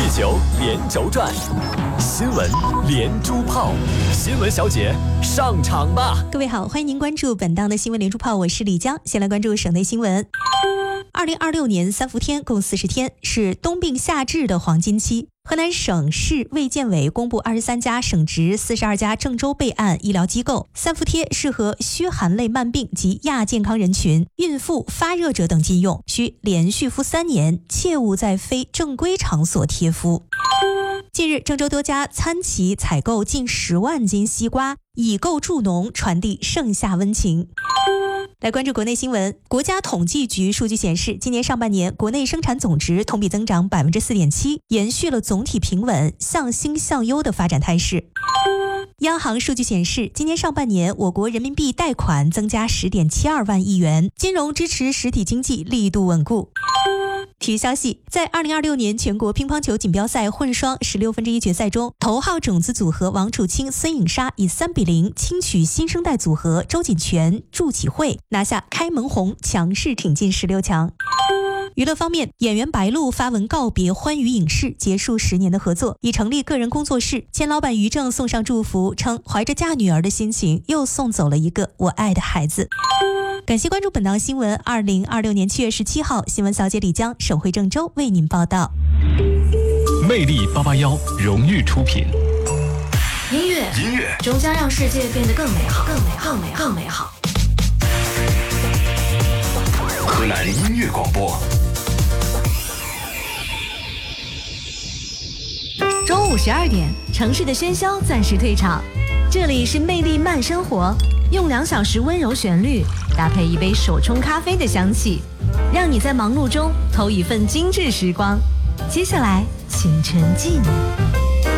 球连轴转，新闻连珠炮，新闻小姐上场吧！ 各位好，欢迎您关注本档的新闻连珠炮，我是李江。先来关注省内新闻。2026年3伏天共40天，是冬病夏治的黄金期。河南省市卫健委公布23家省直42家郑州备案医疗机构3伏贴适合虚寒类慢病及亚健康人群、孕妇、发热者等禁用，需连续敷3年，切勿在非正规场所贴敷。近日，郑州多家餐企采购近10万斤西瓜，以购助农，传递盛夏温情。来关注国内新闻。国家统计局数据显示，今年上半年国内生产总值同比增长 4.7%， 延续了总体平稳、向兴向优的发展态势。央行数据显示，今年上半年我国人民币贷款增加 10.72 万亿元，金融支持实体经济力度稳固。体育消息，在2026年全国乒乓球锦标赛混双16分之一决赛中，头号种子组合王楚钦、孙颖莎以3-0轻取新生代组合周锦泉、祝启慧，拿下开门红，强势挺进16强。娱乐方面，演员白鹿发文告别欢娱影视，结束10年的合作，已成立个人工作室。前老板于正送上祝福，称怀着嫁女儿的心情，又送走了一个我爱的孩子。感谢关注本档新闻。2026年7月17号，新闻小姐李江，省会郑州为您报道。 魅力881荣誉出品。 音乐终将让世界变得更美好，更美好，更美好，更美好。 河南音乐广播。 中午12点，城市的喧嚣暂时退场，这里是魅力慢生活，用2小时温柔旋律搭配一杯手冲咖啡的香气，让你在忙碌中偷一份精致时光。接下来请沉浸。